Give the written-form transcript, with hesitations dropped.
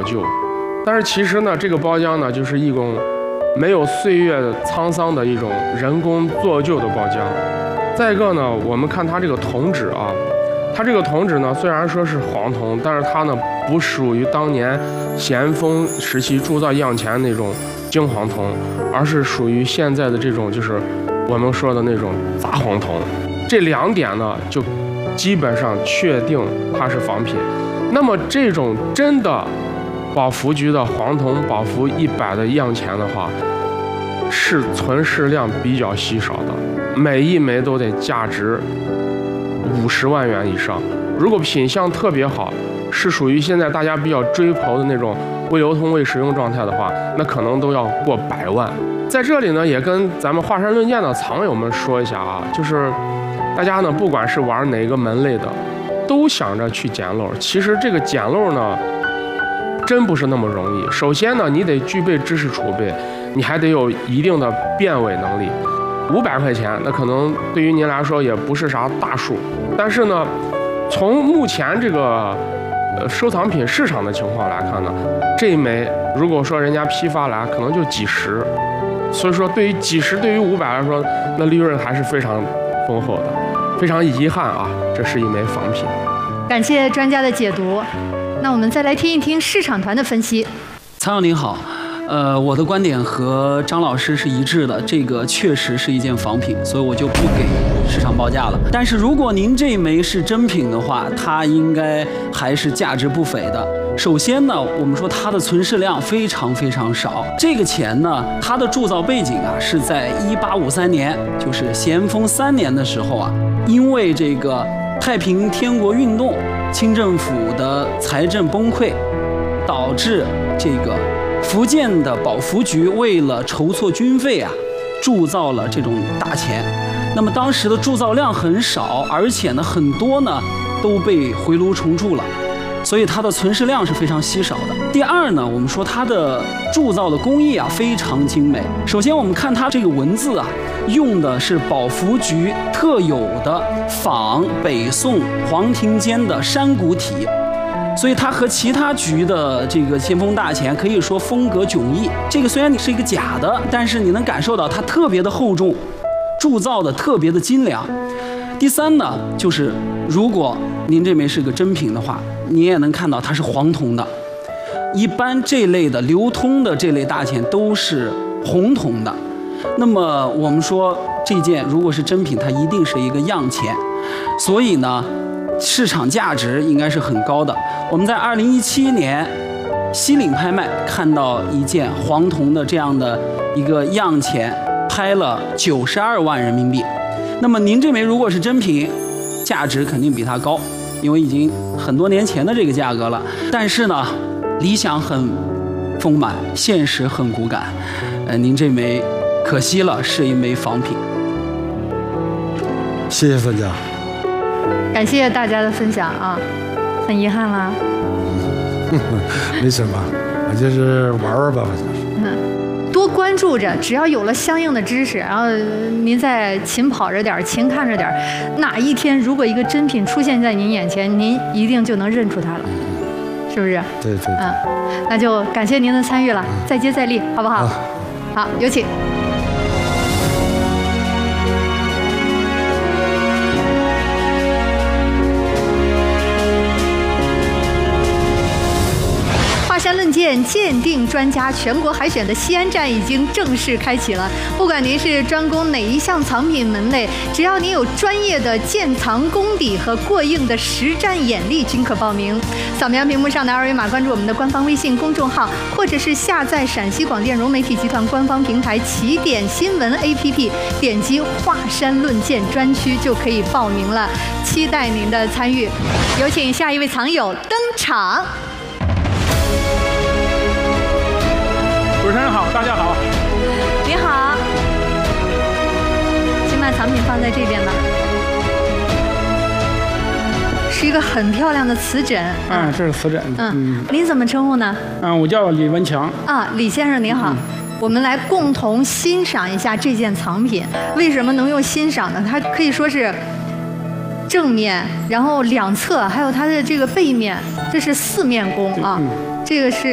究。但是其实呢，这个包浆呢，就是一种没有岁月沧桑的一种人工做就的包浆。再一个呢，我们看它这个铜质啊，它这个铜质呢，虽然说是黄铜，但是它呢不属于当年咸丰时期铸造样钱那种精黄铜，而是属于现在的这种就是我们说的那种杂黄铜。这2点呢，就基本上确定它是仿品。那么这种真的保福局的黄铜保福100的样钱的话，是存世量比较稀少的，每一枚都得价值50万元以上。如果品相特别好，是属于现在大家比较追捧的那种未流通未使用状态的话，那可能都要过100万。在这里呢，也跟咱们华山论剑的藏友们说一下啊，就是大家呢，不管是玩哪个门类的，都想着去捡漏。其实这个捡漏呢，真不是那么容易。首先呢，你得具备知识储备，你还得有一定的辨伪能力。500块钱，那可能对于您来说也不是啥大数，但是呢，从目前这个收藏品市场的情况来看呢，这一枚如果说人家批发来，可能就几十，所以说对于几十，对于500来说，那利润还是非常丰厚的。非常遗憾啊，这是一枚仿品。 感谢专家的解读。那我们再来听一听市场团的分析。 苍友您好，我的观点和张老师是一致的，这个确实是一件仿品，所以我就不给市场报价了。但是如果您这枚是真品的话，它应该还是价值不菲的。首先呢，我们说它的存世量非常非常少。这个钱呢，它的铸造背景啊是在1853年，就是咸丰3年的时候啊，因为这个太平天国运动，清政府的财政崩溃，导致这个福建的保福局为了筹措军费啊，铸造了这种大钱。那么当时的铸造量很少，而且呢很多呢都被回炉重铸了，所以它的存世量是非常稀少的。第二呢，我们说它的铸造的工艺啊非常精美。首先我们看它这个文字啊，用的是保福局特有的仿北宋黄庭坚的山谷体，所以它和其他局的这个咸丰大钱可以说风格迥异。这个虽然你是一个假的，但是你能感受到它特别的厚重，铸造的特别的精良。第三呢，就是如果您这枚是个真品的话，你也能看到它是黄铜的。一般这类的流通的这类大钱都是红铜的。那么我们说这件如果是真品，它一定是一个样钱，所以呢，市场价值应该是很高的。我们在2017年西岭拍卖看到一件黄铜的这样的一个样钱，拍了92万人民币。那么您这枚如果是真品，价值肯定比它高，因为已经很多年前的这个价格了。但是呢，理想很丰满，现实很骨感。您这枚可惜了，是一枚仿品。 谢谢分享。 感谢大家的分享啊，很遗憾啦。 没什么，我就是玩玩吧，我就是。 多关注着，只要有了相应的知识，然后您再勤跑着点，勤看着点，哪一天如果一个真品出现在您眼前，您一定就能认出它了，是不是？ 对对。 那就感谢您的参与了，再接再厉，好不好？好，有请。华山论剑鉴定专家全国海选的西安站已经正式开启了。不管您是专攻哪一项藏品门类，只要您有专业的鉴藏功底和过硬的实战眼力，均可报名。扫描屏幕上的二维码，关注我们的官方微信公众号，或者是下载陕西广电融媒体集团官方平台起点新闻 APP， 点击华山论剑专区就可以报名了。期待您的参与。有请下一位藏友登场。 主持人好，大家好。 你好，请把藏品放在这边吧。是一个很漂亮的瓷枕。 这是瓷枕。 您怎么称呼呢？ 我叫李文强。 李先生您好。我们来共同欣赏一下这件藏品。为什么能用欣赏呢？它可以说是正面，然后两侧，还有它的这个背面，这是4面工啊。这个是